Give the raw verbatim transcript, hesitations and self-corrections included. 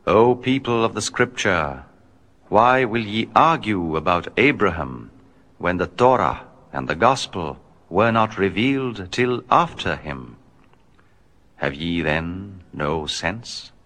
O people of the Scripture, why will ye argue about Abraham, when the Torah and the Gospel were not revealed till after him? Have ye then no sense?